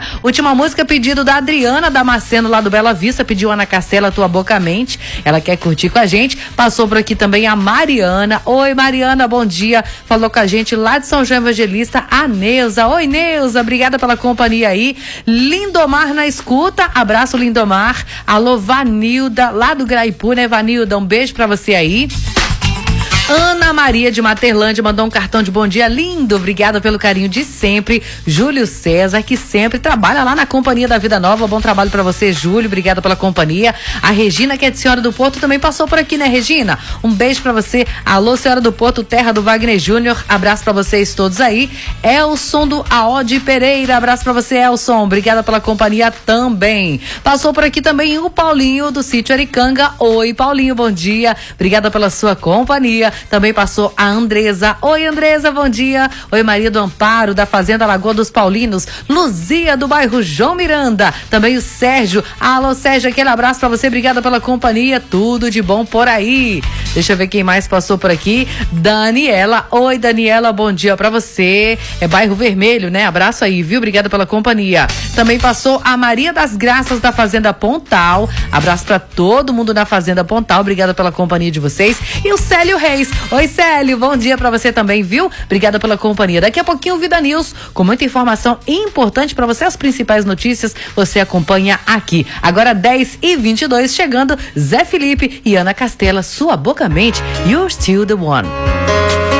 Última música pedido da Adriana Damasceno, lá do Bela Vista, pediu Ana Castela, Tua Boca Mente. Ela quer curtir com a gente. Passou por aqui também a Mariana. Oi, Mariana, bom dia. Falou com a gente lá de São João Evangelista, a Neuza. Oi, Neuza, obrigada pela companhia aí. Lindomar na escuta, abraço, Lindomar. Alô, Vanilda, lá do Graipu, né, Vanilda? Um beijo pra você aí. Ana Maria de Materlândia mandou um cartão de bom dia lindo, obrigada pelo carinho de sempre. Júlio César, que sempre trabalha lá na Companhia da Vida Nova, bom trabalho pra você, Júlio, obrigada pela companhia. A Regina, que é de Senhora do Porto, também passou por aqui, né, Regina? Um beijo pra você. Alô, Senhora do Porto, terra do Wagner Júnior, abraço pra vocês todos aí. Elson do Aode Pereira, abraço pra você, Elson, obrigada pela companhia também. Passou por aqui também o Paulinho do Sítio Aricanga. Oi, Paulinho, bom dia, obrigada pela sua companhia. Também passou a Andresa. Oi, Andresa, bom dia. Oi, Maria do Amparo, da Fazenda Lagoa dos Paulinos. Luzia, do bairro João Miranda. Também o Sérgio. Alô, Sérgio, aquele abraço pra você. Obrigada pela companhia. Tudo de bom por aí. Deixa eu ver quem mais passou por aqui. Daniela. Oi, Daniela, bom dia pra você. É bairro Vermelho, né? Abraço aí, viu? Obrigada pela companhia. Também passou a Maria das Graças, da Fazenda Pontal. Abraço pra todo mundo da Fazenda Pontal. Obrigada pela companhia de vocês. E o Célio Reis. Oi, Célio, bom dia pra você também, viu? Obrigada pela companhia. Daqui a pouquinho o Vida News, com muita informação importante pra você, as principais notícias, você acompanha aqui. Agora 10h22, chegando Zé Felipe e Ana Castela, Sua Boca Mente, You're Still the One.